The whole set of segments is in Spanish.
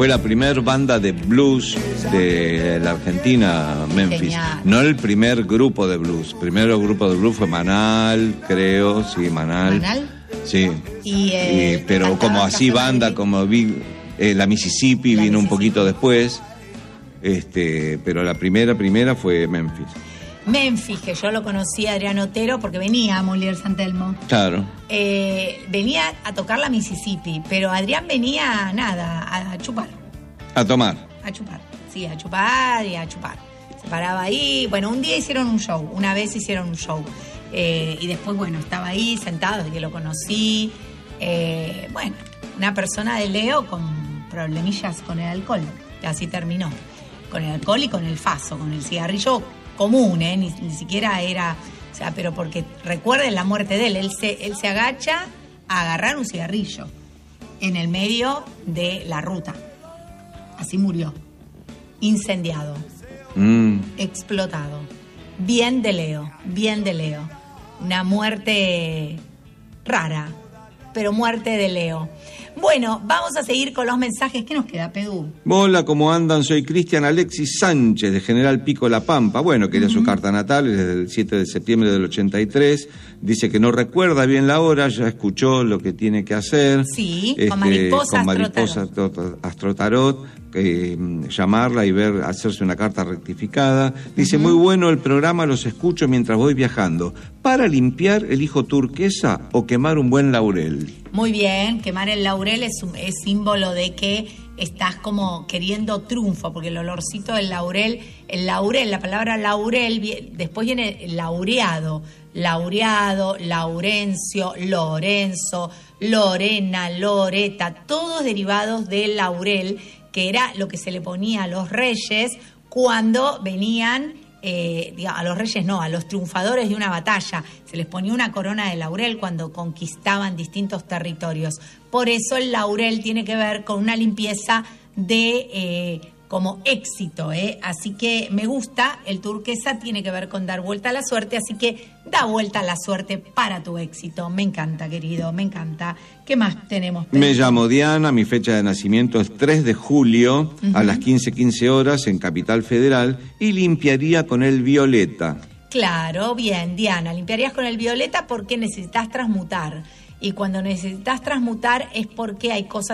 fue la primer banda de blues de la Argentina, Memphis. Genial. No el primer grupo de blues. Primero grupo de blues fue Manal, creo, sí, Manal. ¿Manal? Sí. Pero como así banda, como la Mississippi vino un poquito después. Pero la primera fue Memphis. Memphis, que yo lo conocí a Adrián Otero porque venía a Molière San Telmo. Claro. Venía a tocar la Mississippi, pero Adrián venía a chupar. A tomar. A chupar, sí, a chupar y a chupar. Se paraba ahí. Bueno, un día hicieron un show, una vez hicieron un show. Y después, bueno, estaba ahí sentado desde que lo conocí. Bueno, una persona de Leo con problemillas con el alcohol, que así terminó. Con el alcohol y con el faso, con el cigarrillo común, ni siquiera era, o sea, pero porque recuerden la muerte de él, él se agacha a agarrar un cigarrillo en el medio de la ruta. Así murió, incendiado, explotado. Bien de Leo. Una muerte rara, pero muerte de Leo. Bueno, vamos a seguir con los mensajes. ¿Qué nos queda, Pedú? Hola, ¿cómo andan? Soy Cristian Alexis Sánchez, de General Pico La Pampa. Bueno, quería su carta natal desde el 7 de septiembre del 83. Dice que no recuerda bien la hora, ya escuchó lo que tiene que hacer. Sí, con Mariposa Astrotarot, llamarla y hacerse una carta rectificada. Dice, muy bueno el programa, los escucho mientras voy viajando. ¿Para limpiar elijo turquesa o quemar un buen laurel? Muy bien, quemar el laurel es símbolo de que estás como queriendo triunfo, porque el olorcito del laurel, la palabra laurel, después viene laureado, Laurencio, Lorenzo, Lorena, Loreta, todos derivados del laurel, que era lo que se le ponía a los reyes cuando venían, a los reyes no, a los triunfadores de una batalla, se les ponía una corona de laurel cuando conquistaban distintos territorios. Por eso el laurel tiene que ver con una limpieza de como éxito, así que me gusta. El turquesa tiene que ver con dar vuelta a la suerte, así que da vuelta a la suerte para tu éxito. Me encanta, querido, me encanta. ¿Qué más tenemos, Pedro? Me llamo Diana, mi fecha de nacimiento es 3 de julio a las 15:15 horas en Capital Federal y limpiaría con el violeta. Claro, bien, Diana, limpiarías con el violeta porque necesitas transmutar, y cuando necesitas transmutar es porque hay cosas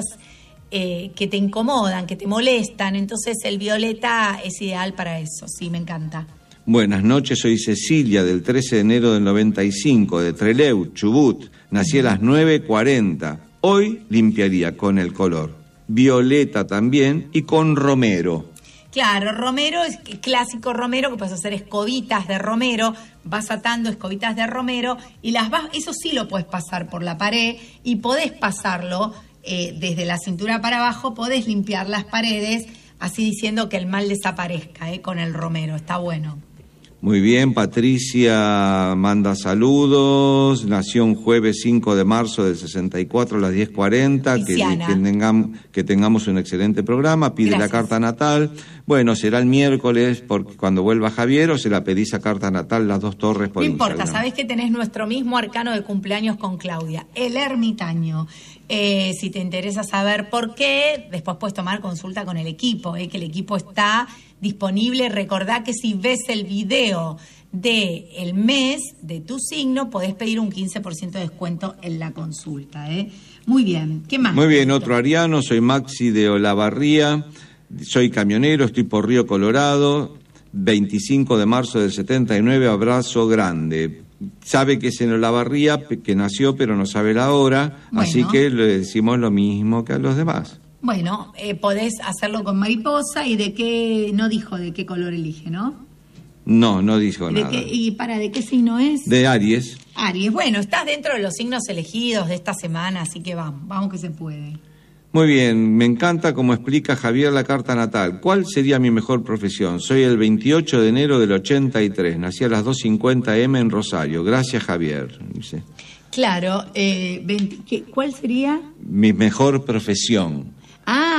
que te incomodan, que te molestan, entonces el violeta es ideal para eso. Sí, me encanta. Buenas noches, soy Cecilia, del 13 de enero del 95, de Trelew, Chubut. Nací a las 9:40. Hoy limpiaría con el color violeta también y con romero. Claro, romero es clásico romero, que puedes hacer escobitas de romero, vas atando escobitas de romero y eso sí lo puedes pasar por la pared y podés pasarlo desde la cintura para abajo, podés limpiar las paredes, así diciendo que el mal desaparezca, con el romero, está bueno. Muy bien, Patricia manda saludos, nació un jueves 5 de marzo del 64 a las 10:40, que tengamos un excelente programa, pide Gracias. La carta natal, bueno, será el miércoles porque cuando vuelva Javier, o se la pedís a carta natal las dos torres por Instagram. No importa, sabés que tenés nuestro mismo arcano de cumpleaños con Claudia, el ermitaño. Si te interesa saber por qué, después puedes tomar consulta con el equipo, que el equipo está disponible. Recordá que si ves el video del mes de tu signo, podés pedir un 15% de descuento en la consulta. Muy bien, ¿qué más? Muy bien, otro ariano, soy Maxi de Olavarría, soy camionero, estoy por Río Colorado, 25 de marzo del 79, abrazo grande. Sabe que es en Olavarría, que nació, pero no sabe la hora, así que le decimos lo mismo que a los demás. Bueno, podés hacerlo con mariposa y no dijo de qué color elige, ¿no? No dijo nada. ¿De qué signo es? De Aries. Aries, bueno, estás dentro de los signos elegidos de esta semana, así que vamos que se puede. Muy bien, me encanta cómo explica Javier la carta natal. ¿Cuál sería mi mejor profesión? Soy el 28 de enero del 83, nací a las 2:50 AM en Rosario. Gracias, Javier. Dice. Claro, ¿cuál sería? Mi mejor profesión.